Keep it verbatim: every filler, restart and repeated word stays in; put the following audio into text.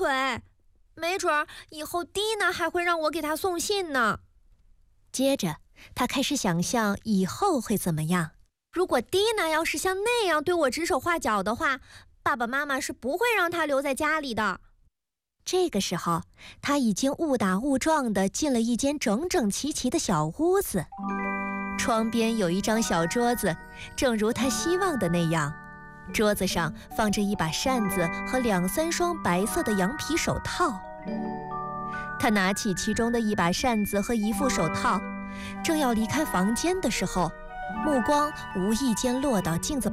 腿，没准儿以后蒂娜还会让我给她送信呢。 接着，他开始想象以后会怎么样。 如果蒂娜要是像那样对我指手画脚的话，爸爸妈妈是不会让她留在家里的。 这个时候，他已经误打误撞地进了一间整整齐齐的小屋子。窗边有一张小桌子，正如他希望的那样，桌子上放着一把扇子和两三双白色的羊皮手套。他拿起其中的一把扇子和一副手套，正要离开房间的时候，目光无意间落到镜子